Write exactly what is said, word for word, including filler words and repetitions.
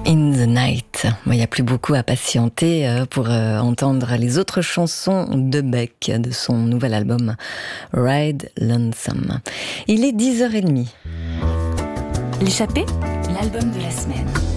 In the Night. Il n'y a plus beaucoup à patienter pour entendre les autres chansons de Beck, de son nouvel album Ride Lonesome. Il est dix heures trente. L'échappée, l'album de la semaine.